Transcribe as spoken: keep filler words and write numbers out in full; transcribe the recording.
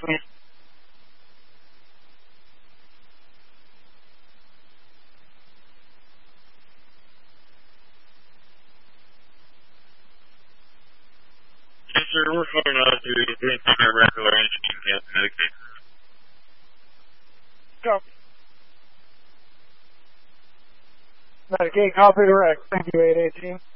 me. Yes, sir. We're calling out to maintain our regular engine gas medication. Copy. Medicaid, copy direct. Thank you, eight eighteen.